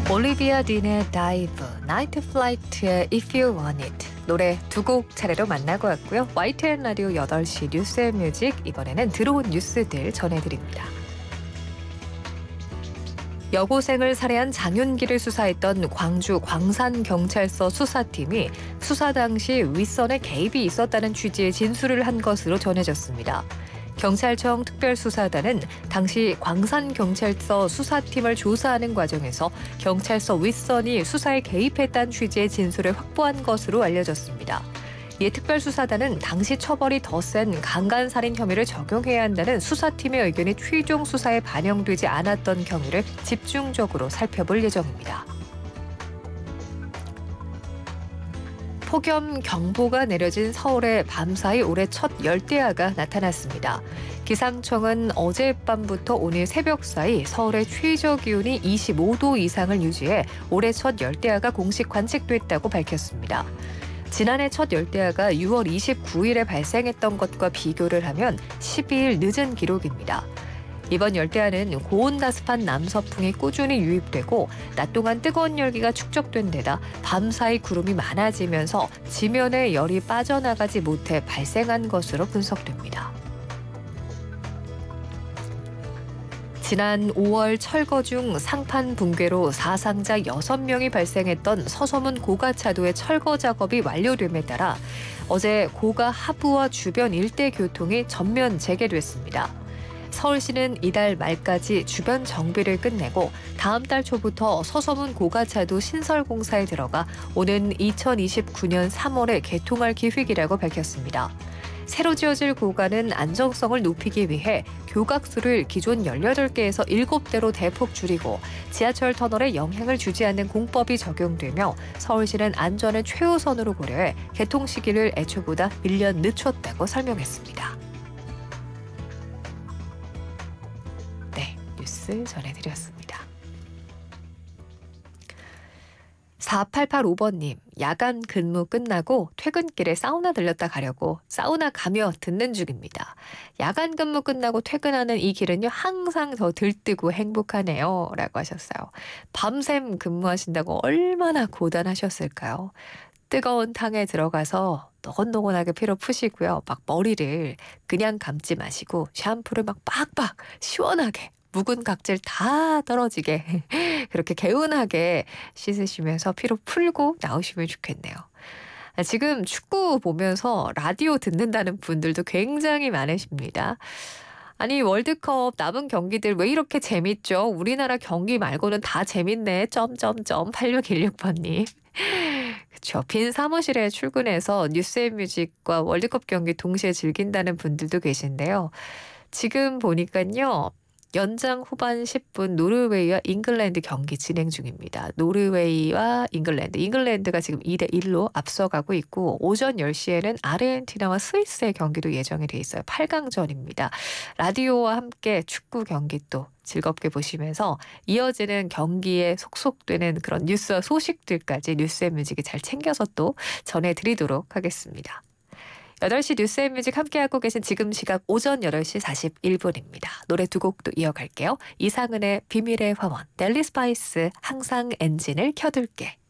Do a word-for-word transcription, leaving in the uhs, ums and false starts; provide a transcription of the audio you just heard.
올리비아 딘의 다이브, 나이트 플라이트의 If You Want It 노래 두 곡 차례로 만나고 왔고요. 와이티엔 라디오 여덟 시 뉴스앤 뮤직, 이번에는 들어온 뉴스들 전해드립니다. 여고생을 살해한 장윤기를 수사했던 광주 광산경찰서 수사팀이 수사 당시 윗선에 개입이 있었다는 취지의 진술을 한 것으로 전해졌습니다. 경찰청 특별수사단은 당시 광산경찰서 수사팀을 조사하는 과정에서 경찰서 윗선이 수사에 개입했다는 취지의 진술을 확보한 것으로 알려졌습니다. 이에 특별수사단은 당시 처벌이 더 센 강간살인 혐의를 적용해야 한다는 수사팀의 의견이 최종 수사에 반영되지 않았던 경위를 집중적으로 살펴볼 예정입니다. 폭염 경보가 내려진 서울에 밤사이 올해 첫 열대야가 나타났습니다. 기상청은 어젯밤부터 오늘 새벽 사이 서울의 최저 기온이 이십오 도 이상을 유지해 올해 첫 열대야가 공식 관측됐다고 밝혔습니다. 지난해 첫 열대야가 유월 이십구일에 발생했던 것과 비교를 하면 십이 일 늦은 기록입니다. 이번 열대야는 고온다습한 남서풍이 꾸준히 유입되고 낮 동안 뜨거운 열기가 축적된 데다 밤사이 구름이 많아지면서 지면에 열이 빠져나가지 못해 발생한 것으로 분석됩니다. 지난 오월 철거 중 상판 붕괴로 사상자 여섯 명이 발생했던 서서문 고가차도의 철거 작업이 완료됨에 따라 어제 고가 하부와 주변 일대 교통이 전면 재개됐습니다. 서울시는 이달 말까지 주변 정비를 끝내고 다음 달 초부터 서서문 고가차도 신설 공사에 들어가 오는 이천이십구년 삼월에 개통할 계획이라고 밝혔습니다. 새로 지어질 고가는 안정성을 높이기 위해 교각수를 기존 열여덟 개에서 일곱 대로 대폭 줄이고 지하철 터널에 영향을 주지 않는 공법이 적용되며 서울시는 안전을 최우선으로 고려해 개통 시기를 애초보다 일 년 늦췄다고 설명했습니다. 네, 뉴스 전해드렸습니다. 사팔팔오번님, 야간 근무 끝나고 퇴근길에 사우나 들렸다 가려고 사우나 가며 듣는 중입니다. 야간 근무 끝나고 퇴근하는 이 길은요 항상 더 들뜨고 행복하네요 라고 하셨어요. 밤샘 근무하신다고 얼마나 고단하셨을까요? 뜨거운 탕에 들어가서 노곤노곤하게 피로 푸시고요. 막 머리를 그냥 감지 마시고 샴푸를 막 빡빡 시원하게 묵은 각질 다 떨어지게 그렇게 개운하게 씻으시면서 피로 풀고 나오시면 좋겠네요. 지금 축구 보면서 라디오 듣는다는 분들도 굉장히 많으십니다. 아니, 월드컵 남은 경기들 왜 이렇게 재밌죠? 우리나라 경기 말고는 다 재밌네. 점점점 팔육일육번님. 그렇죠. 빈 사무실에 출근해서 뉴스앤뮤직과 월드컵 경기 동시에 즐긴다는 분들도 계신데요. 지금 보니까요. 연장 후반 십 분 노르웨이와 잉글랜드 경기 진행 중입니다. 노르웨이와 잉글랜드, 잉글랜드가 지금 이 대 일로 앞서가고 있고 오전 열 시에는 아르헨티나와 스위스의 경기도 예정이 돼 있어요. 팔 강전입니다. 라디오와 함께 축구 경기 또 즐겁게 보시면서 이어지는 경기에 속속되는 그런 뉴스와 소식들까지 뉴스앤뮤직이 잘 챙겨서 또 전해드리도록 하겠습니다. 여덟 시 뉴스앤뮤직 함께하고 계신 지금 시각 오전 여덟 시 사십일 분입니다. 노래 두 곡도 이어갈게요. 이상은의 비밀의 화원, 넬리 스파이스 항상 엔진을 켜둘게.